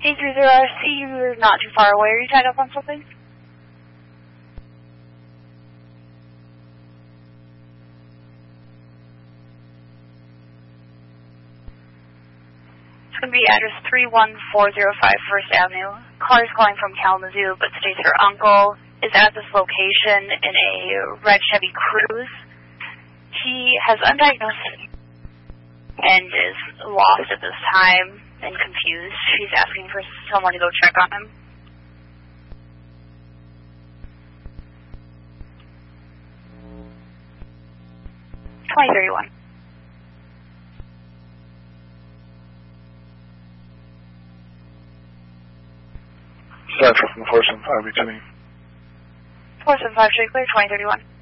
B30, I see you're not too far away. Are you tied up on something? It's going to be address 31405 First Avenue. Caller's calling from Kalamazoo, but states her uncle is at this location in a red Chevy Cruze. He has undiagnosed and is lost at this time and confused. She's asking for someone to go check on him. $20.31. Central from 475 returning. 475, straight clear, $20.31.